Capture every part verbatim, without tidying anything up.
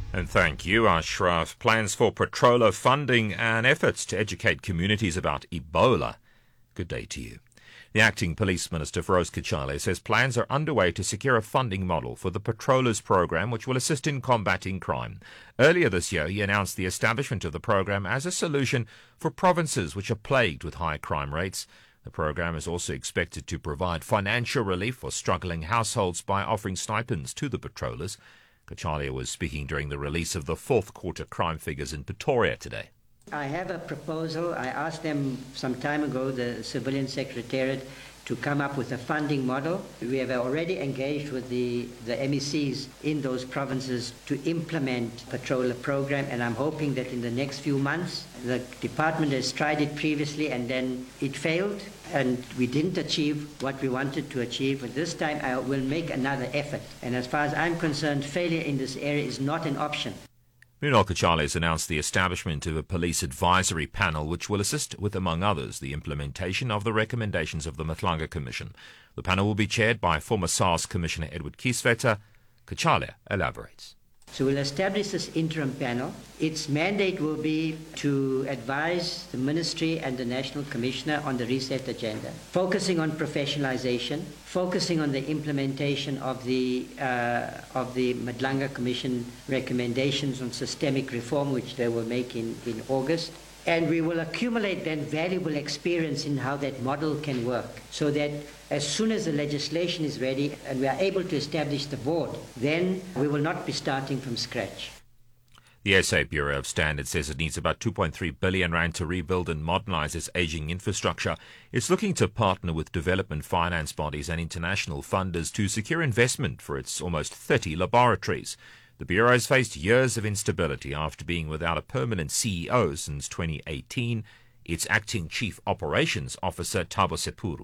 And thank you, Ashraf. Plans for Patroller funding and efforts to educate communities about Ebola. Good day to you. The acting police minister, Feroz Kachale, says plans are underway to secure a funding model for the Patrollers program, which will assist in combating crime. Earlier this year, he announced the establishment of the program as a solution for provinces which are plagued with high crime rates. The program is also expected to provide financial relief for struggling households by offering stipends to the patrollers. Kachale was speaking during the release of the fourth quarter crime figures in Pretoria today. I have a proposal. I asked them some time ago, the Civilian Secretariat, to come up with a funding model. We have already engaged with the, the M E Cs in those provinces to implement Patroller program, and I'm hoping that in the next few months, the department has tried it previously and then it failed and we didn't achieve what we wanted to achieve. But this time I will make another effort. And as far as I'm concerned, failure in this area is not an option. Meanwhile, Kachale has announced the establishment of a police advisory panel which will assist with, among others, the implementation of the recommendations of the Matlanga Commission. The panel will be chaired by former SARS Commissioner Edward Kieswetter. Kachale elaborates. So we'll establish this interim panel. Its mandate will be to advise the Ministry and the National Commissioner on the reset agenda, focusing on professionalization, focusing on the implementation of the uh, of the Matlanga Commission recommendations on systemic reform, which they will make in, in August. And we will accumulate then valuable experience in how that model can work, so that as soon as the legislation is ready and we are able to establish the board, then we will not be starting from scratch. The S A Bureau of Standards says it needs about two point three billion rand to rebuild and modernize its aging infrastructure. It's looking to partner with development finance bodies and international funders to secure investment for its almost thirty laboratories. The Bureau has faced years of instability after being without a permanent C E O since twenty eighteen. Its acting Chief Operations Officer, Thabo Sepuru.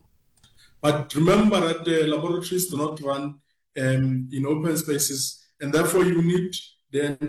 But remember that the laboratories do not run um, in open spaces, and therefore you need the